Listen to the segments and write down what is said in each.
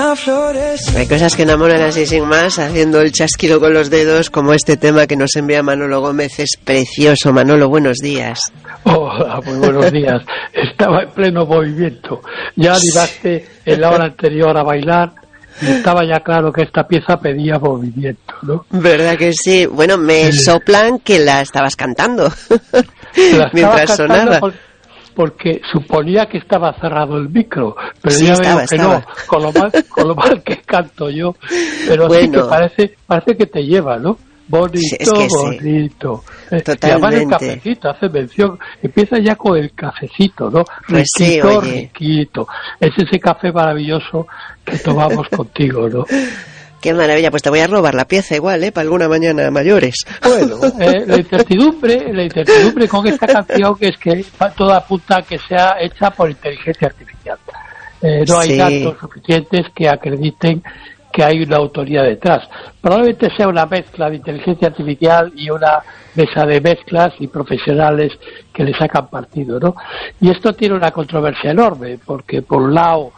Hay cosas que enamoran así sin más, haciendo el chasquido con los dedos, como este tema que nos envía Manolo Gómez. Es precioso. Manolo, buenos días. Hola, muy buenos días. Estaba en pleno movimiento. Ya animaste en la hora anterior a bailar y estaba ya claro que esta pieza pedía movimiento, ¿no? ¿Verdad que sí? Bueno, me soplan que la estabas cantando mientras sonaba. Porque suponía que estaba cerrado el micro, pero sí, ya estaba. No, con lo mal que canto yo, pero bueno, sí que parece que te lleva, ¿no? Bonito, sí, es que bonito. Sí. Totalmente. Y además el cafecito, hace mención, empieza ya con el cafecito, ¿no? Pues riquito, sí, riquito. Es ese café maravilloso que tomamos contigo, ¿no? Qué maravilla, pues te voy a robar la pieza igual, para alguna mañana mayores. Bueno, la incertidumbre con esta canción es que todo apunta a que sea hecha por inteligencia artificial. No hay datos suficientes que acrediten que hay una autoría detrás. Probablemente sea una mezcla de inteligencia artificial y una mesa de mezclas y profesionales que le sacan partido, ¿no? Y esto tiene una controversia enorme, porque por un lado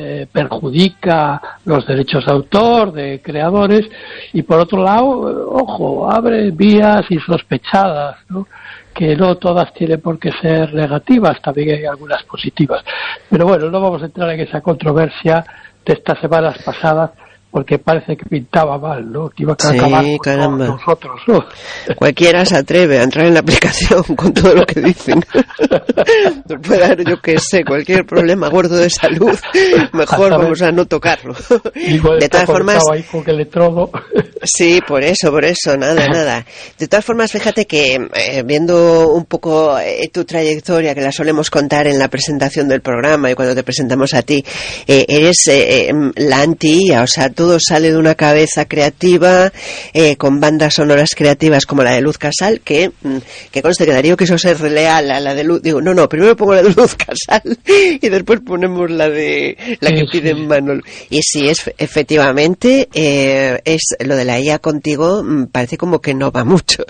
perjudica los derechos de autor, de creadores, y por otro lado, ojo, abre vías insospechadas, ¿no? Que no todas tienen por qué ser negativas, también hay algunas positivas. Pero bueno, no vamos a entrar en esa controversia de estas semanas pasadas, porque parece que pintaba mal, ¿no? Que iba a acabar con nosotros, ¿no? Cualquiera se atreve a entrar en la aplicación con todo lo que dicen. Nos puede dar, yo qué sé, cualquier problema gordo de salud. Mejor vamos a no tocarlo. De todas formas, ahí con el electrodo. Sí, por eso, nada. De todas formas, fíjate que viendo un poco tu trayectoria, que la solemos contar en la presentación del programa y cuando te presentamos a ti, eres la anti-IA, o sea, todo sale de una cabeza creativa, con bandas sonoras creativas como la de Luz Casal, que conste que Darío quiso ser leal a la de Luz. Digo, no, primero pongo la de Luz Casal y después ponemos la que pide Manolo. Y sí, efectivamente, es lo de la IA contigo, parece como que no va mucho.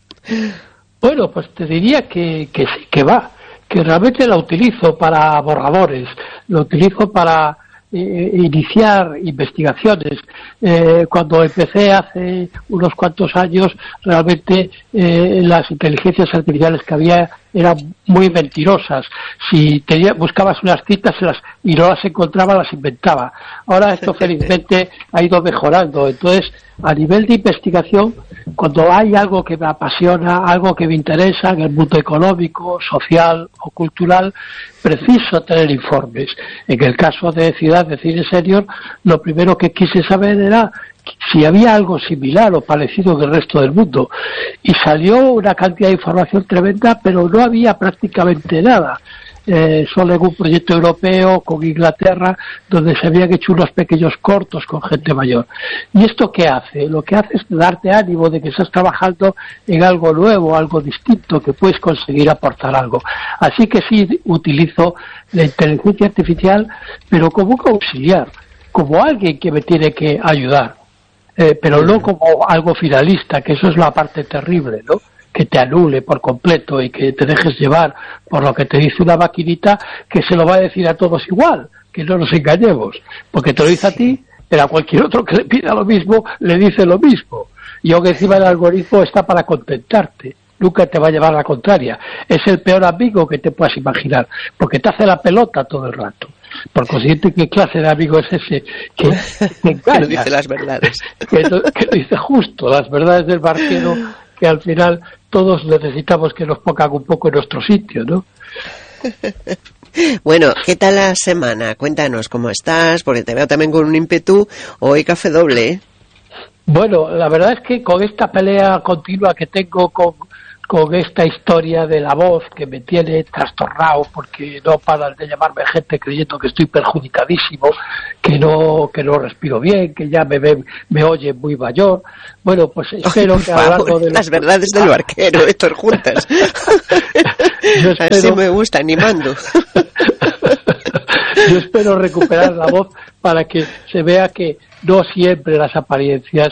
Bueno, pues te diría que sí, que va, que realmente la utilizo para borradores, lo utilizo para iniciar investigaciones. Cuando empecé hace unos cuantos años, realmente las inteligencias artificiales que había eran muy mentirosas. Si buscabas unas citas y no las encontraba, las inventaba. Ahora esto felizmente ha ido mejorando. Entonces, a nivel de investigación, cuando hay algo que me apasiona, algo que me interesa en el mundo económico, social o cultural, preciso tener informes. En el caso de Ciudad de Cine Senior, lo primero que quise saber era si había algo similar o parecido en el resto del mundo. Y salió una cantidad de información tremenda, pero no había prácticamente nada. Solo en un proyecto europeo con Inglaterra, donde se habían hecho unos pequeños cortos con gente mayor. ¿Y esto qué hace? Lo que hace es darte ánimo de que estás trabajando en algo nuevo, algo distinto, que puedes conseguir aportar algo. Así que sí utilizo la inteligencia artificial, pero como un auxiliar, como alguien que me tiene que ayudar, pero no como algo finalista, que eso es la parte terrible, ¿no? Que te anule por completo y que te dejes llevar por lo que te dice una maquinita que se lo va a decir a todos igual, que no nos engañemos, porque te lo dice a ti, pero a cualquier otro que le pida lo mismo, le dice lo mismo. Y aunque encima el algoritmo está para contentarte, nunca te va a llevar a la contraria. Es el peor amigo que te puedas imaginar, porque te hace la pelota todo el rato. Por consiguiente, ¿qué clase de amigo es ese que engaña? Que no dice las verdades. Que dice justo las verdades del barquero, que al final todos necesitamos que nos pongan un poco en nuestro sitio, ¿no? Bueno, ¿qué tal la semana? Cuéntanos cómo estás, porque te veo también con un ímpetu. Hoy café doble, ¿eh? Bueno, la verdad es que con esta pelea continua que tengo con esta historia de la voz que me tiene trastornado, porque no paran de llamarme gente creyendo que estoy perjudicadísimo, que no respiro bien, que ya me oye muy mayor. Bueno, pues espero que a lo largo de las verdades del barquero, Héctor Juntas. Así me gusta, animando. Yo espero recuperar la voz para que se vea que no siempre las apariencias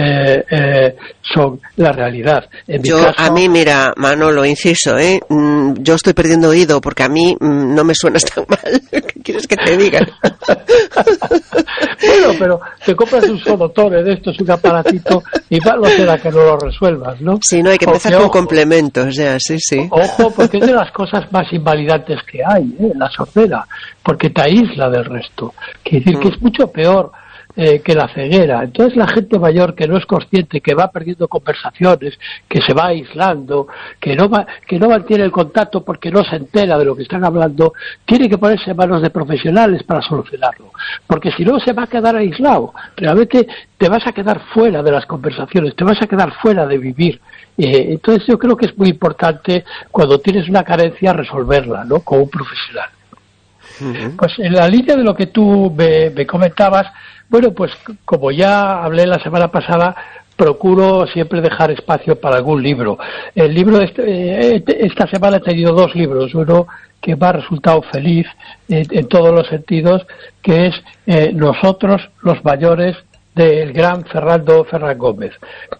son la realidad. A mí, mira, Manolo, inciso, yo estoy perdiendo oído porque a mí no me suenas tan mal. ¿Qué quieres que te diga? pero te compras un sonotone de estos, un aparatito, y malo será que no lo resuelvas, ¿no? Sí, no, hay que empezar con complementos, ya, sí. Ojo, porque es de las cosas más invalidantes que hay, la sordera, porque te aísla del resto. Quiere decir que es mucho peor que la ceguera. Entonces la gente mayor que no es consciente, que va perdiendo conversaciones, que se va aislando, que no mantiene el contacto porque no se entera de lo que están hablando, tiene que ponerse en manos de profesionales para solucionarlo. Porque si no se va a quedar aislado. Realmente te vas a quedar fuera de las conversaciones, te vas a quedar fuera de vivir. Entonces yo creo que es muy importante cuando tienes una carencia resolverla, ¿no? Con un profesional. Pues en la línea de lo que tú me comentabas, bueno, pues como ya hablé la semana pasada, procuro siempre dejar espacio para algún libro. El libro esta semana he tenido 2 libros, uno que me ha resultado feliz en todos los sentidos, que es Nosotros los mayores, del gran Fernando Ferran Gómez.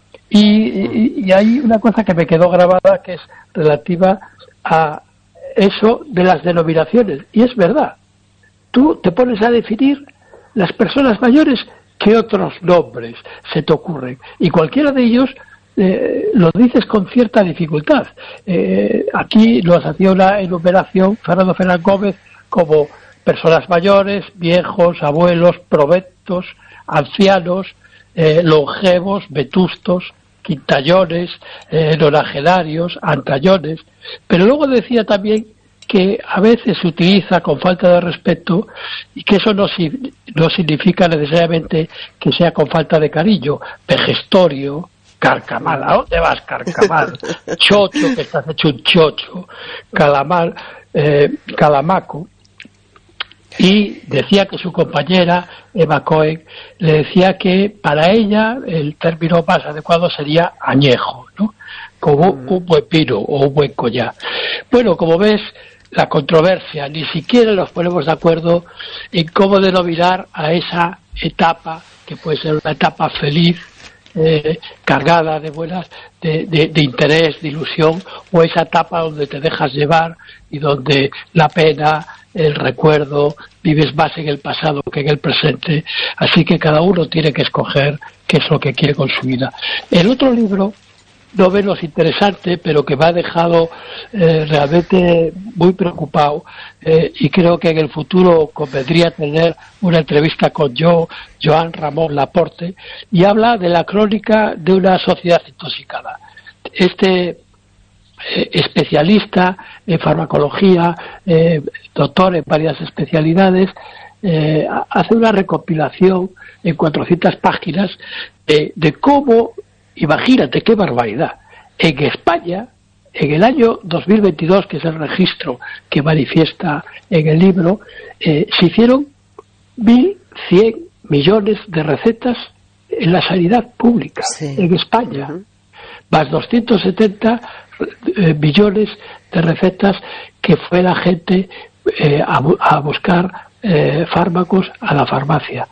Y hay una cosa que me quedó grabada que es relativa a eso de las denominaciones, y es verdad. Tú te pones a definir las personas mayores, ¿qué otros nombres se te ocurren? Y cualquiera de ellos lo dices con cierta dificultad. Aquí nos hacía una enumeración Fernando Ferran Gómez como personas mayores, viejos, abuelos, provectos, ancianos, longevos, vetustos, quintallones, nonagenarios, antallones, pero luego decía también que a veces se utiliza con falta de respeto y que eso no significa necesariamente que sea con falta de cariño. Vejestorio, carcamal, ¿a dónde vas, carcamal? Chocho, que estás hecho un chocho, calamar, calamaco. Y decía que su compañera, Eva Cohen, le decía que para ella el término más adecuado sería añejo, ¿no? Como un buen pino o un buen collar. Bueno, como ves, la controversia, ni siquiera nos ponemos de acuerdo en cómo denominar a esa etapa, que puede ser una etapa feliz, cargada de buenas, de interés, de ilusión, o esa etapa donde te dejas llevar y donde la pena, el recuerdo, vives más en el pasado que en el presente. Así que cada uno tiene que escoger qué es lo que quiere con su vida. El otro libro, no menos interesante, pero que me ha dejado realmente muy preocupado, y creo que en el futuro convendría tener una entrevista con Joan Ramón Laporte, y habla de la crónica de una sociedad intoxicada. Este especialista en farmacología, doctor en varias especialidades, hace una recopilación en 400 páginas de cómo, imagínate qué barbaridad, en España, en el año 2022, que es el registro que manifiesta en el libro, se hicieron 1.100 millones de recetas en la sanidad pública, sí, en España, más 270 millones de recetas que fue la gente a buscar fármacos a la farmacia.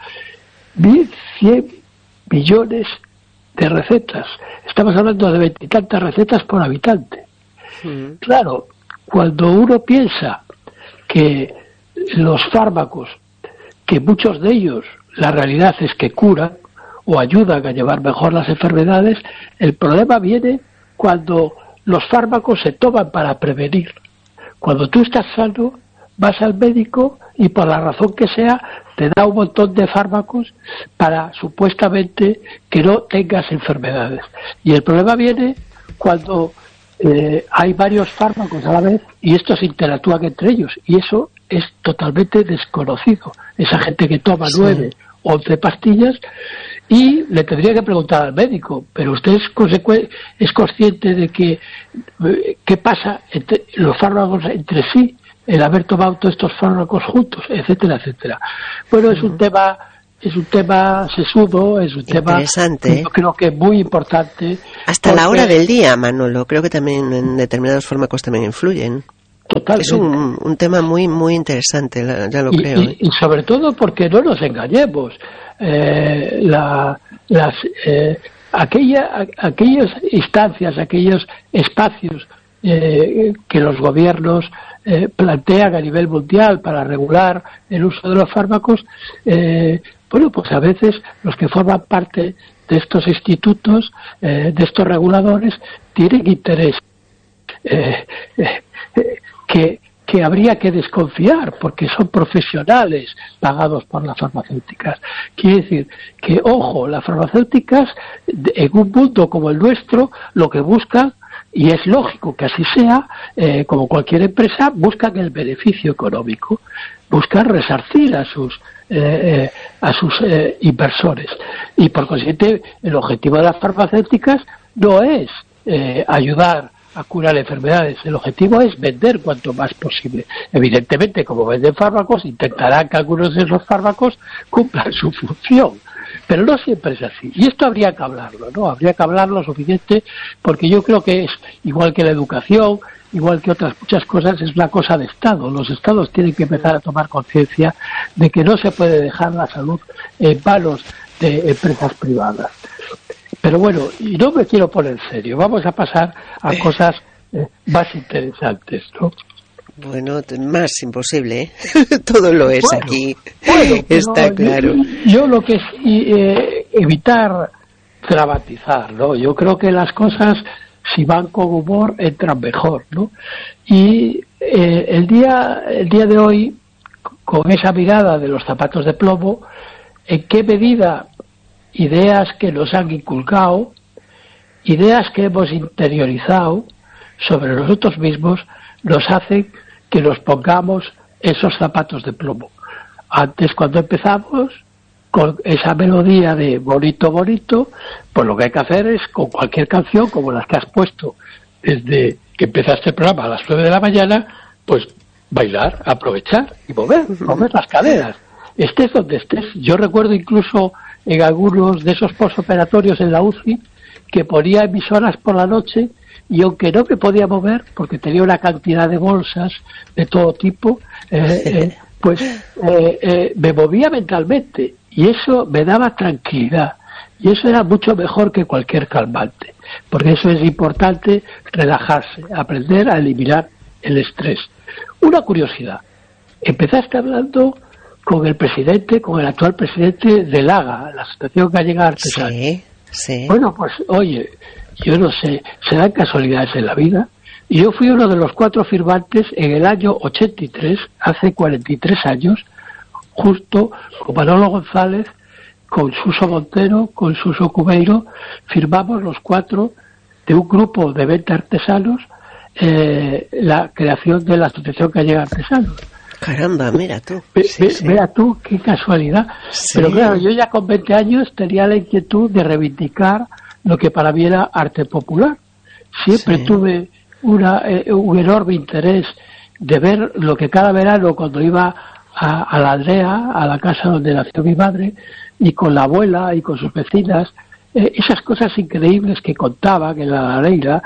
1.100 millones de recetas. Estamos hablando de 20 y tantas recetas por habitante. Claro, cuando uno piensa que los fármacos, que muchos de ellos la realidad es que curan o ayudan a llevar mejor las enfermedades, el problema viene cuando los fármacos se toman para prevenir. Cuando tú estás sano, vas al médico y por la razón que sea te da un montón de fármacos para supuestamente que no tengas enfermedades. Y el problema viene cuando hay varios fármacos a la vez y estos interactúan entre ellos, y eso es totalmente desconocido. Esa gente que toma 9, 11 pastillas, y le tendría que preguntar al médico, pero usted es consciente de que qué pasa entre los fármacos entre sí, el haber tomado todos estos fármacos juntos, etcétera, etcétera. Bueno, es un tema sesudo, es un tema interesante, yo creo que muy importante. Hasta la hora del día, Manolo, creo que también en determinados fármacos también influyen. Totalmente. Es un tema muy muy interesante, ya lo creo. Y sobre todo porque no nos engañemos, aquellas instancias, aquellos espacios que los gobiernos plantean a nivel mundial para regular el uso de los fármacos, bueno, pues a veces los que forman parte de estos institutos, de estos reguladores, tienen interés que habría que desconfiar, porque son profesionales pagados por las farmacéuticas. Quiere decir que, ojo, las farmacéuticas, en un mundo como el nuestro, lo que buscan, y es lógico que así sea, como cualquier empresa, buscan el beneficio económico, buscan resarcir a sus inversores. Y por consiguiente, el objetivo de las farmacéuticas no es ayudar a curar enfermedades. El objetivo es vender cuanto más posible. Evidentemente, como venden fármacos, intentarán que algunos de esos fármacos cumplan su función. Pero no siempre es así. Y esto habría que hablarlo, ¿no? Habría que hablarlo suficiente, porque yo creo que es igual que la educación, igual que otras muchas cosas, es una cosa de Estado. Los Estados tienen que empezar a tomar conciencia de que no se puede dejar la salud en manos de empresas privadas. Pero bueno, y no me quiero poner serio, vamos a pasar a cosas más interesantes, ¿no? Bueno, más imposible, ¿eh? Todo lo es bueno, aquí, bueno, está claro. Yo lo que es evitar dramatizar, ¿no? Yo creo que las cosas, si van con humor, entran mejor, ¿no? Y el día de hoy, con esa mirada de los zapatos de plomo, ¿en qué medida ideas que nos han inculcado, ideas que hemos interiorizado sobre nosotros mismos, nos hacen que nos pongamos esos zapatos de plomo? Antes, cuando empezamos con esa melodía de bonito, bonito, pues lo que hay que hacer es, con cualquier canción, como las que has puesto desde que empezaste el programa a las 9 de la mañana, pues bailar, aprovechar y mover las caderas. Estés donde estés. Yo recuerdo incluso en algunos de esos postoperatorios en la UCI que ponía emisoras por la noche, y aunque no me podía mover porque tenía una cantidad de bolsas de todo tipo, me movía mentalmente, y eso me daba tranquilidad, y eso era mucho mejor que cualquier calmante, porque eso es importante, relajarse, aprender a eliminar el estrés. Una curiosidad: empezaste hablando con el presidente, con el actual presidente del AGA, la Asociación Gallega Artesana. Sí, sí. Bueno, pues oye, yo no sé, se dan casualidades en la vida. Y yo fui uno de los 4 firmantes en el año 83, hace 43 años, justo con Manolo González, con Suso Montero, con Suso Cubeiro, firmamos los 4 de un grupo de 20 artesanos la creación de la Asociación Gallega Artesanos. Caramba, mira tú. Mira tú, qué casualidad. Sí. Pero claro, yo ya con 20 años tenía la inquietud de reivindicar lo que para mí era arte popular. Siempre tuve un enorme interés de ver lo que cada verano, cuando iba a la aldea, a la casa donde nació mi madre, y con la abuela y con sus vecinas, esas cosas increíbles que contaban en la lareira.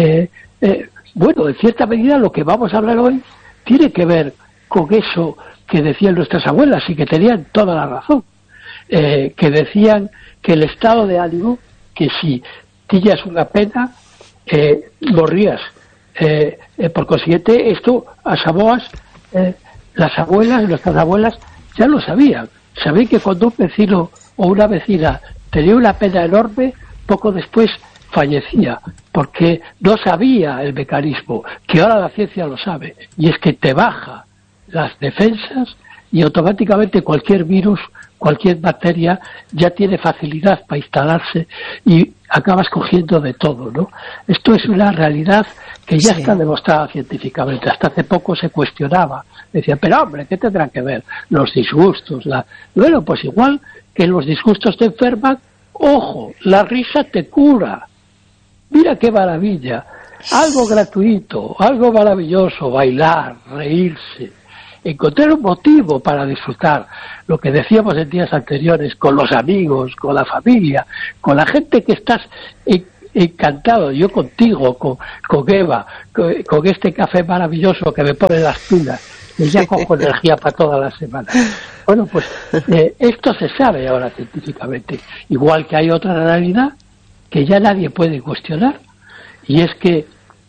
Bueno, en cierta medida lo que vamos a hablar hoy tiene que ver con eso que decían nuestras abuelas, y que tenían toda la razón, que decían que el estado de ánimo, que si tenías una pena, morrías. Por consiguiente, esto a Samoas, las abuelas, nuestras abuelas, ya lo sabían. Sabían que cuando un vecino o una vecina tenía una pena enorme, poco después fallecía, porque no sabía el mecanismo, que ahora la ciencia lo sabe, y es que te baja las defensas y automáticamente cualquier virus, cualquier bacteria ya tiene facilidad para instalarse y acabas cogiendo de todo, ¿no? Esto es una realidad que ya está demostrada científicamente. Hasta hace poco se cuestionaba. Decían, pero hombre, ¿qué tendrán que ver los disgustos? Bueno, pues igual que los disgustos te enferman, ojo, la risa te cura. Mira qué maravilla. Algo gratuito, algo maravilloso, bailar, reírse, encontrar un motivo para disfrutar, lo que decíamos en días anteriores, con los amigos, con la familia, con la gente que estás encantado, yo contigo, con Eva, con este café maravilloso que me pone las pilas, y ya cojo energía para toda la semana. Bueno, pues esto se sabe ahora científicamente, igual que hay otra realidad que ya nadie puede cuestionar, y es que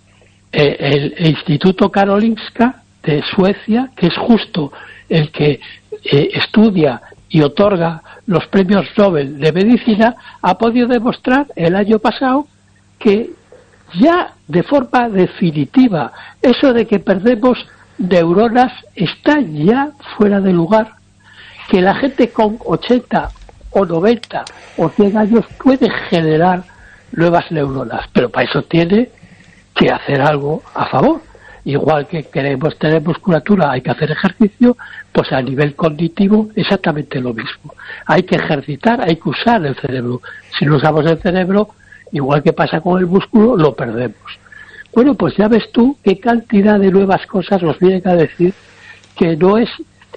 el Instituto Karolinska de Suecia, que es justo el que estudia y otorga los premios Nobel de Medicina, ha podido demostrar el año pasado que ya de forma definitiva eso de que perdemos neuronas está ya fuera de lugar, que la gente con 80 o 90 o 100 años puede generar nuevas neuronas, pero para eso tiene que hacer algo a favor. Igual que queremos tener musculatura, hay que hacer ejercicio, pues a nivel cognitivo exactamente lo mismo. Hay que ejercitar, hay que usar el cerebro. Si no usamos el cerebro, igual que pasa con el músculo, lo perdemos. Bueno, pues ya ves tú qué cantidad de nuevas cosas nos vienen a decir que no es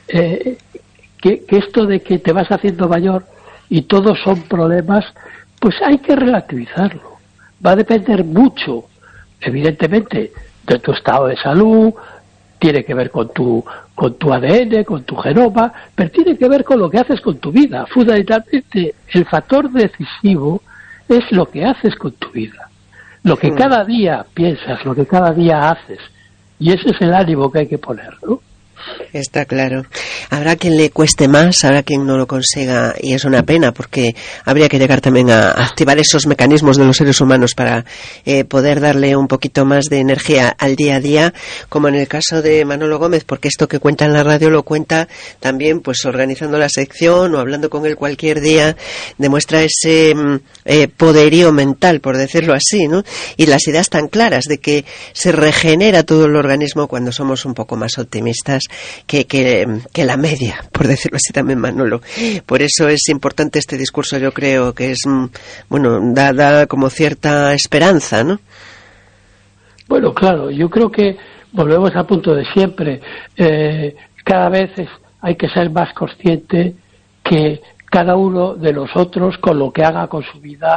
que esto de que te vas haciendo mayor y todos son problemas, pues hay que relativizarlo. Va a depender mucho, evidentemente, de tu estado de salud, tiene que ver con tu ADN, con tu genoma, pero tiene que ver con lo que haces con tu vida. Fundamentalmente, el factor decisivo es lo que haces con tu vida, lo que cada día piensas, lo que cada día haces, y ese es el ánimo que hay que poner, ¿no? Está claro. Habrá quien le cueste más, habrá quien no lo consiga, y es una pena porque habría que llegar también a activar esos mecanismos de los seres humanos para poder darle un poquito más de energía al día a día, como en el caso de Manolo Gómez, porque esto que cuenta en la radio lo cuenta también pues organizando la sección o hablando con él cualquier día, demuestra ese poderío mental, por decirlo así, ¿no? Y las ideas tan claras de que se regenera todo el organismo cuando somos un poco más optimistas que la media, por decirlo así también, Manolo. Por eso es importante este discurso, yo creo que es, bueno, da como cierta esperanza, ¿no? Bueno, claro, yo creo que volvemos al punto de siempre. Cada vez hay que ser más consciente que cada uno de nosotros, con lo que haga con su vida,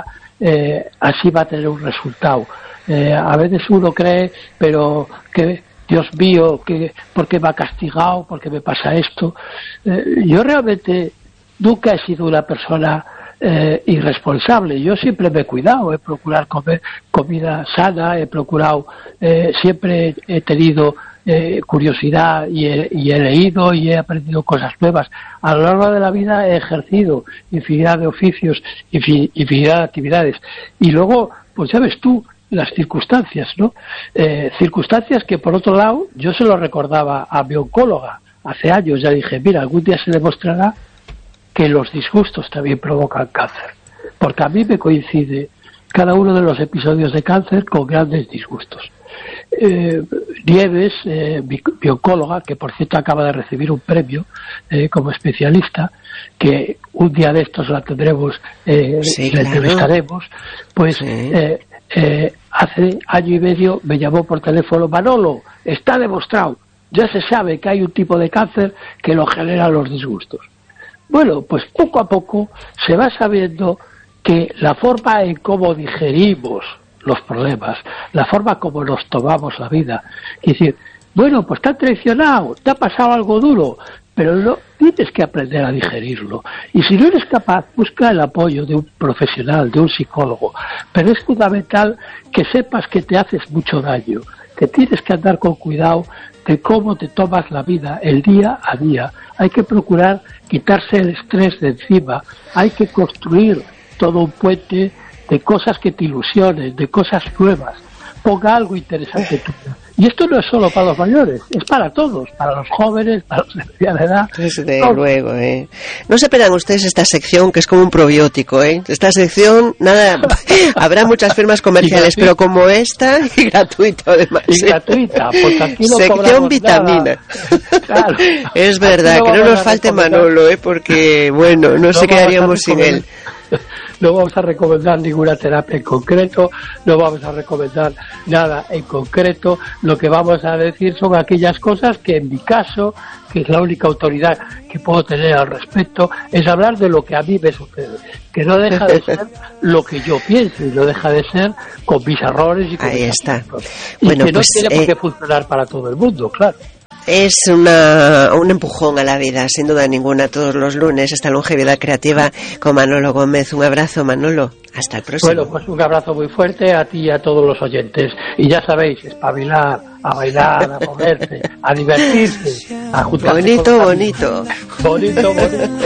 así va a tener un resultado. A veces uno cree, pero que Dios mío, ¿por qué me ha castigado? ¿Por qué me pasa esto? Yo realmente nunca he sido una persona irresponsable. Yo siempre me he cuidado, he procurado comer comida sana, he procurado, siempre he tenido curiosidad y he leído y he aprendido cosas nuevas. A lo largo de la vida he ejercido infinidad de oficios, infinidad de actividades. Y luego, pues ya ves tú, las circunstancias, ¿no? Circunstancias que, por otro lado, yo se lo recordaba a mi oncóloga hace años. Ya dije, mira, algún día se demostrará que los disgustos también provocan cáncer, porque a mí me coincide cada uno de los episodios de cáncer con grandes disgustos. Nieves, mi oncóloga, que por cierto acaba de recibir un premio como especialista, que un día de estos la tendremos, sí, la entrevistaremos, pues sí. Hace año y medio me llamó por teléfono: Manolo, está demostrado, ya se sabe que hay un tipo de cáncer que lo genera los disgustos. Bueno, pues poco a poco se va sabiendo que la forma en cómo digerimos los problemas, la forma como nos tomamos la vida, es decir, bueno, pues te han traicionado, te ha pasado algo duro, pero no, tienes que aprender a digerirlo. Y si no eres capaz, busca el apoyo de un profesional, de un psicólogo. Pero es fundamental que sepas que te haces mucho daño, que tienes que andar con cuidado de cómo te tomas la vida, el día a día. Hay que procurar quitarse el estrés de encima, hay que construir todo un puente de cosas que te ilusionen, de cosas nuevas. Ponga algo interesante en tu vida. Y esto no es solo para los mayores, es para todos, para los jóvenes, para los de mediana edad. Desde luego, No se pierdan ustedes esta sección, que es como un probiótico, Esta sección, nada, habrá muchas firmas comerciales, pero como esta, y gratuito además. Y gratuita, porque aquí no sección vitamina. Claro. Es verdad, que no nos falte Manolo, porque, bueno, no sé qué haríamos sin él. No vamos a recomendar ninguna terapia en concreto, no vamos a recomendar nada en concreto. Lo que vamos a decir son aquellas cosas que, en mi caso, que es la única autoridad que puedo tener al respecto, es hablar de lo que a mí me sucede, que no deja de ser lo que yo pienso y no deja de ser con mis errores y con Ahí mis está. Y Bueno, que pues, no tiene por qué funcionar para todo el mundo, claro. Es un empujón a la vida, sin duda ninguna, todos los lunes, esta longevidad creativa con Manolo Gómez. Un abrazo, Manolo. Hasta el próximo. Bueno, pues un abrazo muy fuerte a ti y a todos los oyentes. Y ya sabéis, espabilar, a bailar, a moverse, a divertirse, a juntarse. Bonito, bonito. Bonito, bonito.